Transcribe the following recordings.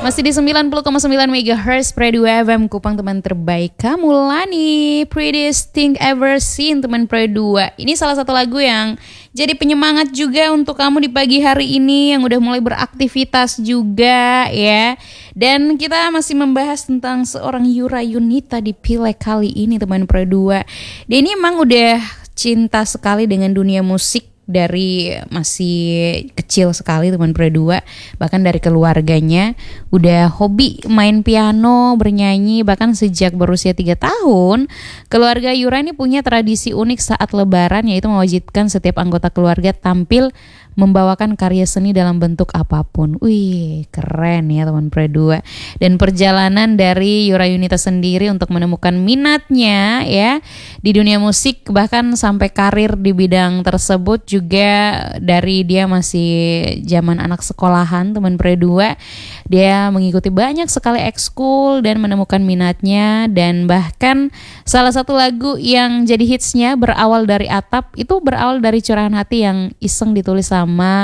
Masih di 90,9 MHz Pre 2 FM Kupang, teman terbaik kamu Lani. Prettiest thing ever seen, teman Pre 2. Ini salah satu lagu yang jadi penyemangat juga untuk kamu di pagi hari ini yang udah mulai beraktivitas juga ya. Dan kita masih membahas tentang seorang Yura Yunita di Pileg kali ini, teman Pre 2. Dia ini emang udah cinta sekali dengan dunia musik dari masih kecil sekali, teman Pre 2. Bahkan dari keluarganya udah hobi main piano, bernyanyi. Bahkan sejak berusia 3 tahun, keluarga Yura ini punya tradisi unik saat lebaran, yaitu mewajibkan setiap anggota keluarga tampil membawakan karya seni dalam bentuk apapun. Wih, keren ya teman Pre 2. Dan perjalanan dari Yura Yunita sendiri untuk menemukan minatnya ya di dunia musik, bahkan sampai karir di bidang tersebut juga dari dia masih zaman anak sekolahan, teman Pre 2. Dia mengikuti banyak sekali ekskul dan menemukan minatnya, dan bahkan salah satu lagu yang jadi hitsnya berawal dari Atap itu berawal dari curahan hati yang iseng ditulis sama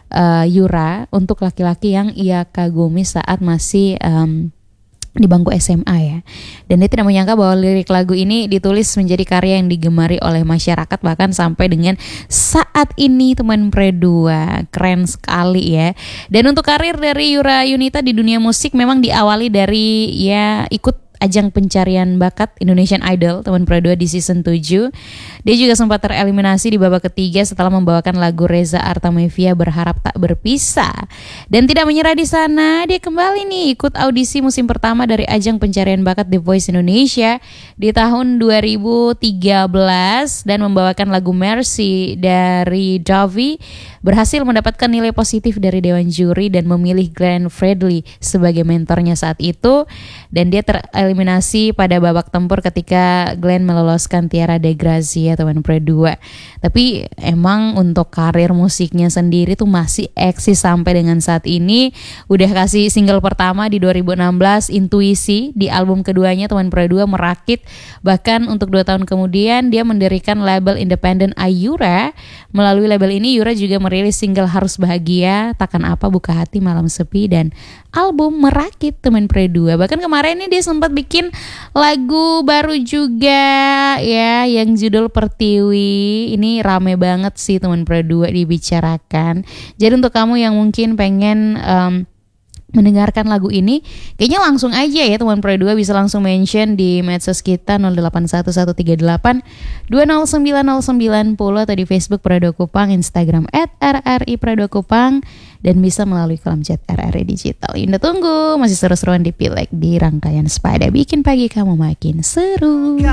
Yura untuk laki-laki yang ia kagumi saat masih di bangku SMA ya. Dan dia tidak menyangka bahwa lirik lagu ini ditulis menjadi karya yang digemari oleh masyarakat bahkan sampai dengan saat ini, teman Pre 2. Keren sekali ya. Dan untuk karir dari Yura Yunita di dunia musik memang diawali dari ya ikut ajang pencarian bakat Indonesian Idol, teman Pre 2, di season 7. Dia juga sempat tereliminasi di babak ketiga setelah membawakan lagu Reza Artamevia Berharap Tak Berpisah. Dan tidak menyerah di sana, dia kembali nih ikut audisi musim pertama dari ajang pencarian bakat The Voice Indonesia di tahun 2013 dan membawakan lagu Mercy dari Dovie. Berhasil mendapatkan nilai positif dari Dewan Juri dan memilih Glenn Fredly sebagai mentornya saat itu. Dan dia tereliminasi pada babak tempur ketika Glenn meloloskan Tiara de Grazia, teman Pre 2. Tapi emang untuk karir musiknya sendiri tuh masih eksis sampai dengan saat ini. Udah kasih single pertama di 2016, Intuisi. Di album keduanya, teman Pre 2, Merakit. Bahkan untuk 2 tahun kemudian dia mendirikan label independen Ayura. Melalui label ini Yura juga merilis single Harus Bahagia, Takkan Apa, Buka Hati, Malam Sepi, dan album Merakit, teman Pre 2. Bahkan kemarin ini dia sempat bikin lagu baru juga ya yang judul Pertiwi. Ini rame banget sih, teman Pre 2, dibicarakan. Jadi untuk kamu yang mungkin pengen mendengarkan lagu ini, kayaknya langsung aja ya teman Pre 2 bisa langsung mention di medsos kita 081138 2090990 atau di Facebook Pre 2 Kupang, Instagram @rri_pre2kupang, dan bisa melalui kolom chat RRI Digital. Yunda tunggu, masih seru-seruan di Pileg di rangkaian Spada bikin pagi kamu makin seru.